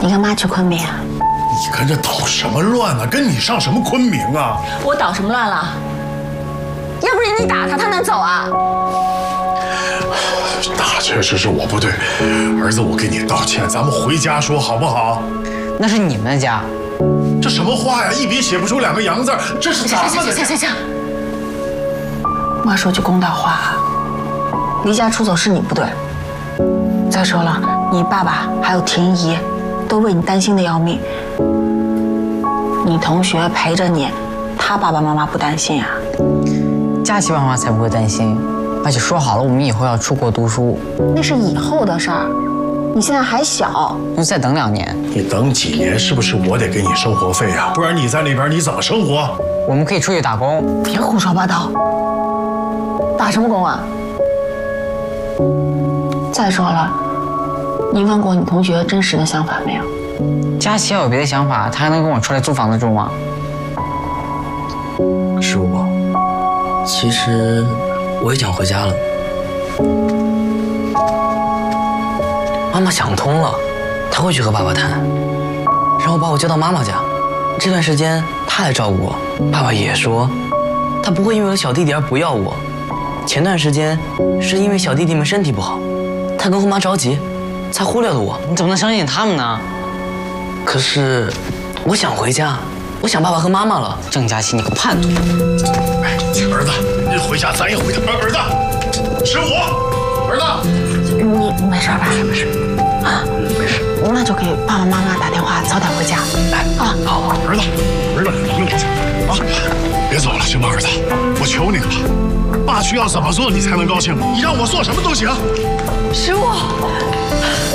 你跟妈去昆明啊？ 你跟着捣什么乱呢？跟你上什么昆明啊？ 我捣什么乱了？要不是你打他，他能走啊？ 打确实是我不对，儿子，我给你道歉，咱们回家说好不好？ 那是你们的家。 这什么话呀？一笔写不出2个洋字，这是咱们的家。 行，妈说句公道话，离家出走是你不对。再说了，你爸爸还有婷姨，都为你担心的要命。你同学陪着你，他爸爸妈妈不担心啊？ 佳琪爸妈才不会担心，而且说好了，我们以后要出国读书。 那是以后的事儿，你现在还小， 就再等2年。 你等几年？是不是我得给你生活费啊？不然你在那边你怎么生活？ 我们可以出去打工。 别胡说八道，打什么工啊？再说了，你问过你同学真实的想法没有？ 佳琪要有别的想法，他还能跟我出来租房子住吗？ 师傅，其实我也想回家了。妈妈想通了，她会去和爸爸谈，然后把我接到妈妈家。这段时间她来照顾我，爸爸也说，他不会因为了小弟弟而不要我。前段时间是因为小弟弟们身体不好，他跟后妈着急，才忽略了我。 你怎么能相信他们呢？ 可是我想回家，我想爸爸和妈妈了。 郑佳琪，你个叛徒！ 哎，儿子，你回家咱也回家。儿子，是我，儿子。 你没事吧？ 没事啊， 没事。 那就给爸爸妈妈打电话，早点回家。 来啊，好，儿子，你回家啊，别走了，行吗？儿子，我求你了，爸需要怎么做你才能高兴？你让我做什么都行。 师傅。